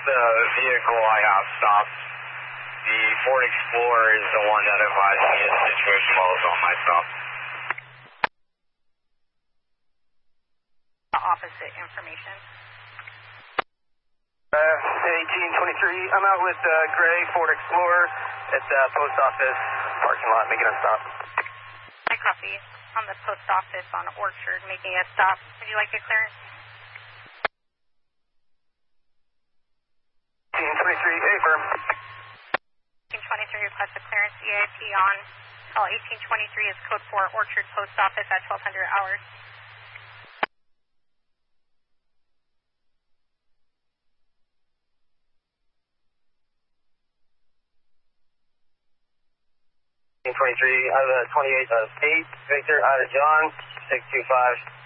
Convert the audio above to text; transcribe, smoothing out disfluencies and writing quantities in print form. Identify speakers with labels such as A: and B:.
A: the vehicle I have stopped. The Ford Explorer is the one that advised me of the situation while I was on my stop.
B: Opposite information.
C: 1823, I'm out with Gray Ford Explorer at the post office parking lot making a stop.
B: I copy. On the post office on Orchard making a stop. Would you like a clearance?
C: 1823, affirm.
B: 1823 request a clearance EIP on call 1823 is code 4 Orchard post office at 1200 hours.
C: I have a 28 of 8, Victor, out of John, 625.